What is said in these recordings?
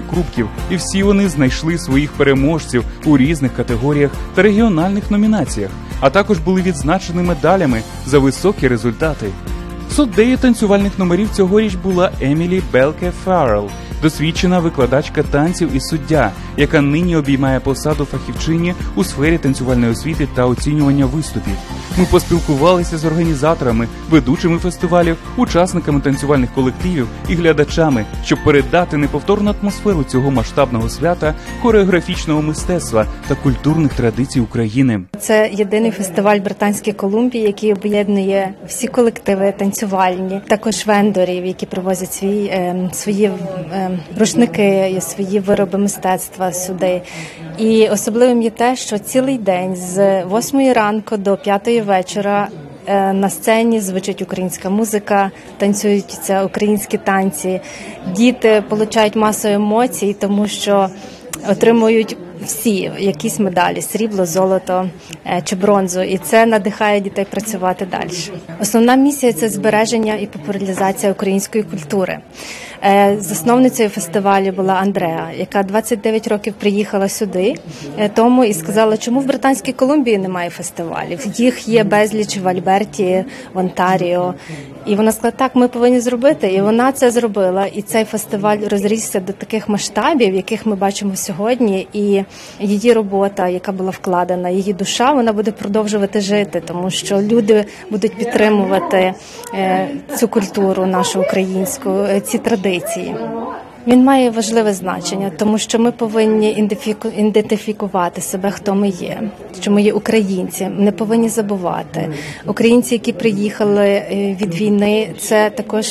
кубків, і всі вони знайшли своїх переможців у різних категоріях та регіональних номінаціях, а також були відзначені медалями за високі результати. Суддею танцювальних номерів цьогоріч була Емілі Белке Фаррелл, досвідчена викладачка танців і суддя, яка нині обіймає посаду фахівчині у сфері танцювальної освіти та оцінювання виступів. Ми поспілкувалися з організаторами, ведучими фестивалів, учасниками танцювальних колективів і глядачами, щоб передати неповторну атмосферу цього масштабного свята, хореографічного мистецтва та культурних традицій України. Це єдиний фестиваль Британської Колумбії, який об'єднує всі колективи танцювальні, також вендорів, які привозять свої рушники, свої вироби мистецтва сюди. І особливим є те, що цілий день з 8 ранку до 5 вечора на сцені звучить українська музика, танцюються українські танці. Діти отримують масу емоцій, тому що отримують всі якісь медалі – срібло, золото чи бронзу. І це надихає дітей працювати далі. Основна місія – це збереження і популяризація української культури. Засновницею фестивалю була Андреа, яка 29 років приїхала сюди тому і сказала, чому в Британській Колумбії немає фестивалів. Їх є безліч в Альберті, в Онтаріо. І вона сказала, так, ми повинні зробити. І вона це зробила. І цей фестиваль розрісся до таких масштабів, яких ми бачимо сьогодні. І її робота, яка була вкладена, її душа, вона буде продовжувати жити, тому що люди будуть підтримувати цю культуру нашу українську, ці традиції. Він має важливе значення, тому що ми повинні ідентифікувати себе, хто ми є, що ми є українці, не повинні забувати. Українці, які приїхали від війни, це також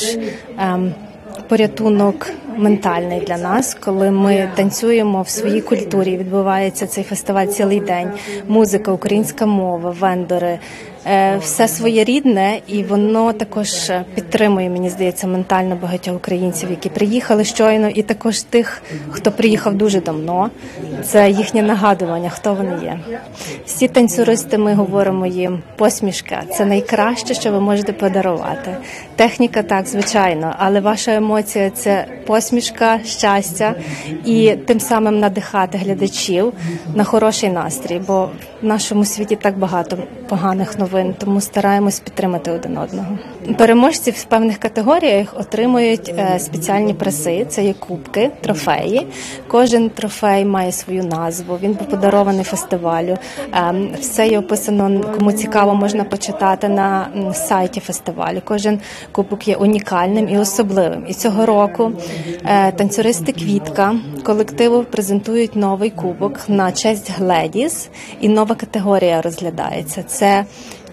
порятунок ментальний для нас, коли ми танцюємо в своїй культурі, відбувається цей фестиваль цілий день, музика, українська мова, вендори, все своєрідне, і воно також підтримує, мені здається, ментально багатьох українців, які приїхали щойно, і також тих, хто приїхав дуже давно. Це їхнє нагадування, хто вони є. Всі танцюристи, ми говоримо їм, посмішка – це найкраще, що ви можете подарувати. Техніка, так, звичайно, але ваша емоція – це посмішка, щастя, і тим самим надихати глядачів на хороший настрій, бо в нашому світі так багато поганих новин, тому стараємось підтримати один одного. Переможці в певних категоріях отримують спеціальні призи, це є кубки, трофеї. Кожен трофей має свою назву, він був подарований фестивалю. Все є описано, кому цікаво, можна почитати на сайті фестивалю. Кожен кубок є унікальним і особливим. І цього року танцюристи «Квітка» колективу презентують новий кубок на честь «Гледіс», і нова категорія розглядається. Це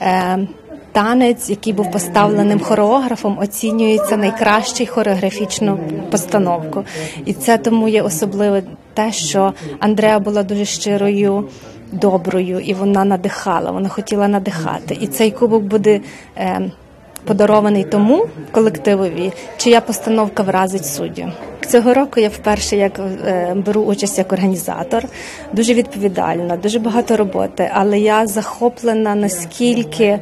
танець, який був поставленим хореографом, оцінюється найкращий хореографічну постановку. І це тому є особливе те, що Андреа була дуже щирою, доброю, і вона надихала, вона хотіла надихати. І цей кубок буде подарований тому колективові, чия постановка вразить суддю. Цього року я вперше беру участь як організатор, дуже відповідальна, дуже багато роботи, але я захоплена, наскільки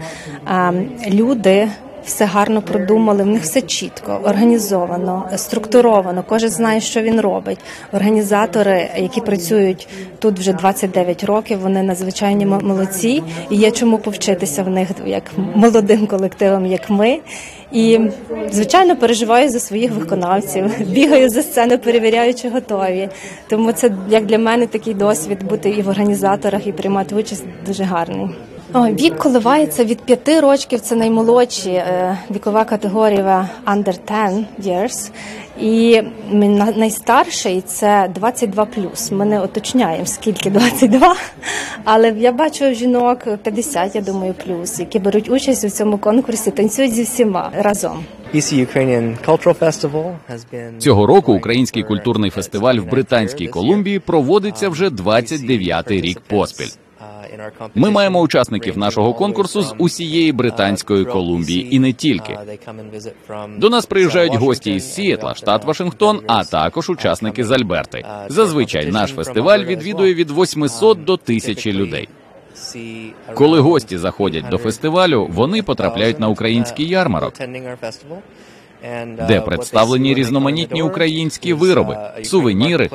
люди все гарно продумали, в них все чітко, організовано, структуровано, кожен знає, що він робить. Організатори, які працюють тут вже 29 років, вони надзвичайні молодці, і є чому повчитися в них, як молодим колективам, як ми. І, звичайно, переживаю за своїх виконавців, бігаю за сцену, перевіряю, чи готові. Тому це, як для мене, такий досвід бути і в організаторах, і приймати участь дуже гарний. Вік коливається від 5 років, це наймолодші, вікова категорія under 10 years, і найстарший це 22+. Ми не уточняємо, скільки 22, але я бачу жінок 50, я думаю, плюс, які беруть участь у цьому конкурсі, танцюють зі всіма разом. Цього року Український культурний фестиваль в Британській Колумбії проводиться вже 29-й рік поспіль. Ми маємо учасників нашого конкурсу з усієї Британської Колумбії і не тільки. До нас приїжджають гості із Сіетла, штат Вашингтон, а також учасники з Альберти. Зазвичай наш фестиваль відвідує від 800 до 1000 людей. Коли гості заходять до фестивалю, вони потрапляють на український ярмарок, де представлені різноманітні українські вироби, сувеніри,